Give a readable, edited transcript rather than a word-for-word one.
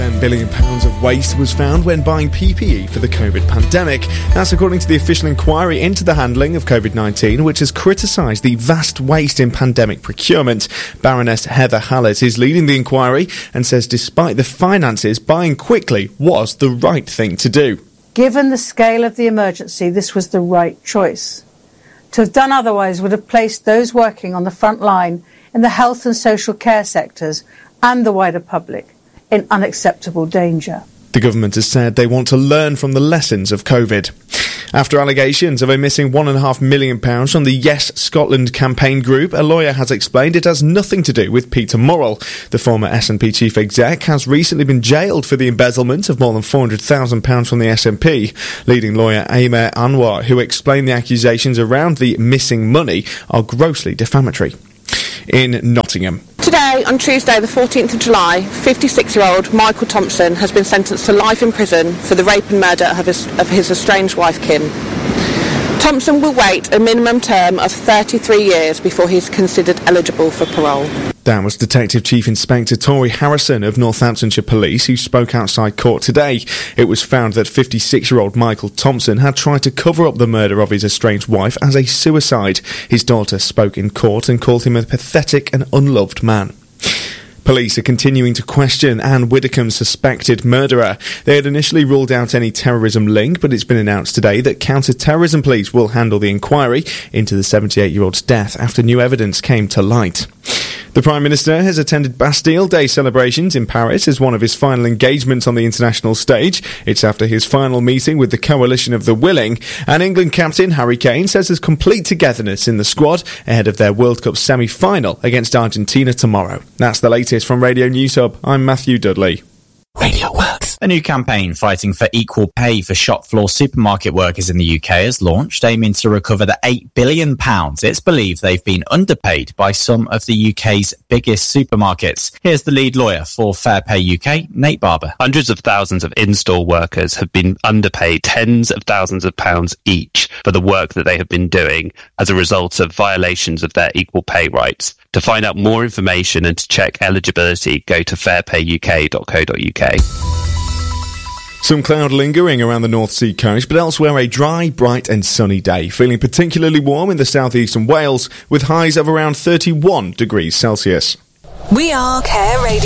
£10 billion of waste was found when buying PPE for the COVID pandemic. That's according to the official inquiry into the handling of COVID-19, which has criticised the vast waste in pandemic procurement. Baroness Heather Hallett is leading the inquiry and says despite the finances, buying quickly was the right thing to do. Given the scale of the emergency, this was the right choice. To have done otherwise would have placed those working on the front line in the health and social care sectors and the wider public in unacceptable danger. The government has said they want to learn from the lessons of COVID. After allegations of a missing £1.5 million from the Yes Scotland campaign group, a lawyer has explained it has nothing to do with Peter Murrell. The former SNP chief exec has recently been jailed for the embezzlement of more than £400,000 from the SNP. Leading lawyer Amer Anwar, who explained the accusations around the missing money, are grossly defamatory. In Nottingham. Today, on Tuesday the 14th of July, 56-year-old Michael Thompson has been sentenced to life in prison for the rape and murder of his estranged wife Kim. Thompson will wait a minimum term of 33 years before he is considered eligible for parole. That was Detective Chief Inspector Tory Harrison of Northamptonshire Police, who spoke outside court today. It was found that 56-year-old Michael Thompson had tried to cover up the murder of his estranged wife as a suicide. His daughter spoke in court and called him a pathetic and unloved man. Police are continuing to question Anne Widdecombe's suspected murderer. They had initially ruled out any terrorism link, but it's been announced today that counter-terrorism police will handle the inquiry into the 78-year-old's death after new evidence came to light. The Prime Minister has attended Bastille Day celebrations in Paris as one of his final engagements on the international stage. It's after his final meeting with the Coalition of the Willing. And England captain Harry Kane says there's complete togetherness in the squad ahead of their World Cup semi-final against Argentina tomorrow. That's the latest from Radio News Hub. I'm Matthew Dudley. Radio Works. A new campaign fighting for equal pay for shop floor supermarket workers in the UK has launched, aiming to recover the £8 billion it's believed they've been underpaid by some of the UK's biggest supermarkets. Here's the lead lawyer for Fair Pay UK, Nate Barber. Hundreds of thousands of in-store workers have been underpaid tens of thousands of pounds each for the work that they have been doing as a result of violations of their equal pay rights. To find out more information and to check eligibility, go to fairpayuk.co.uk. Some cloud lingering around the North Sea coast, but elsewhere a dry, bright and sunny day. Feeling particularly warm in the southeast and Wales, with highs of around 31 degrees Celsius. We are Care Radio.